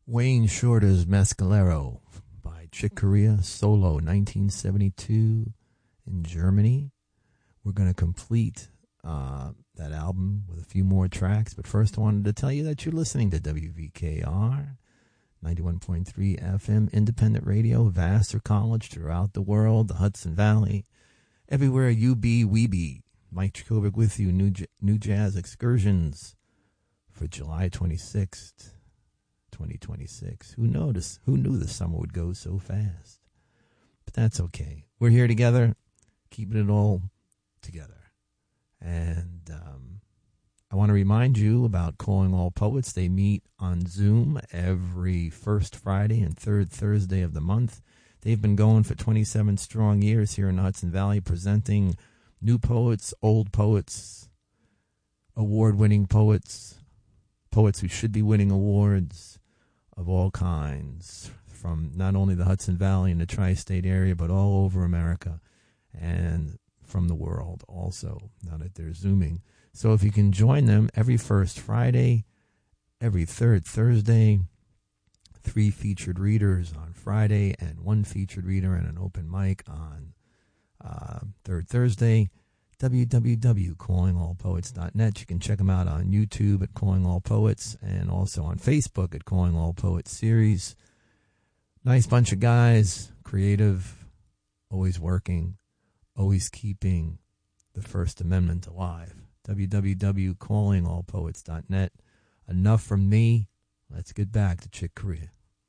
Wayne Shorter's Mescalero by Chick Corea, solo, 1972 in Germany. We're going to complete that album with a few more tracks, but first I wanted to tell you that you're listening to WVKR 91.3 FM independent radio, Vassar College throughout the world, the Hudson Valley, everywhere you be, we be. Mike Chikovic with you, New Jazz Excursions for July 26th. 2026. Who knew the summer would go so fast? But that's okay. We're here together, keeping it all together. And I want to remind you about Calling All Poets. They meet on Zoom every first Friday and third Thursday of the month. They've been going for 27 strong years here in the Hudson Valley, presenting new poets, old poets, award-winning poets, poets who should be winning awards of all kinds, from not only the Hudson Valley and the tri-state area, but all over America and from the world also, now that they're Zooming. So if you can join them every first Friday, every third Thursday, 3 featured readers on Friday and 1 featured reader and an open mic on third Thursday, www.callingallpoets.net. You can check them out on YouTube at Calling All Poets and also on Facebook at Calling All Poets Series. Nice bunch of guys, creative, always working, always keeping the First Amendment alive. www.callingallpoets.net. Enough from me. Let's get back to Chick Corea.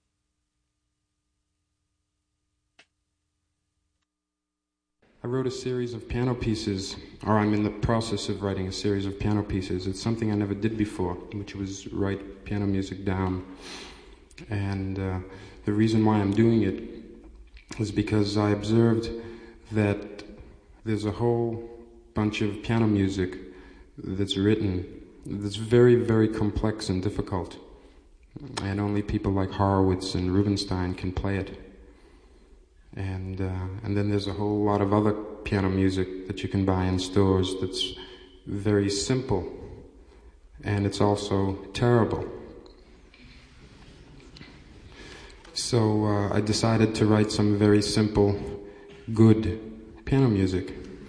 I wrote a series of piano pieces, or I'm in the process of writing a series of piano pieces. It's something I never did before, which was write piano music down. And the reason why I'm doing it is because I observed that there's a whole bunch of piano music that's written that's very, very complex and difficult. And only people like Horowitz and Rubinstein can play it. And then there's a whole lot of other piano music that you can buy in stores that's very simple, and it's also terrible. So I decided to write some very simple, good piano music.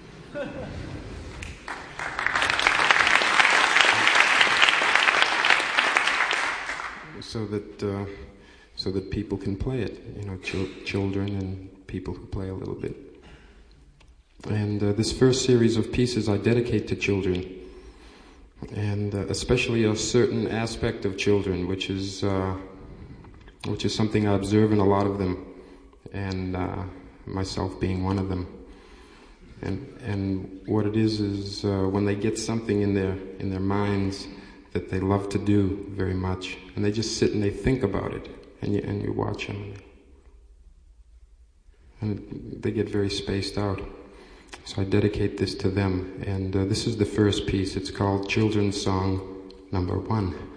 So that people can play it, children and people who play a little bit. And this first series of pieces I dedicate to children, and especially a certain aspect of children, which is something I observe in a lot of them, and myself being one of them. And what it is when they get something in their minds that they love to do very much, and they just sit and they think about it, and you watch them, and they get very spaced out. So I dedicate this to them, and this is the first piece. It's called Children's Song Number 1.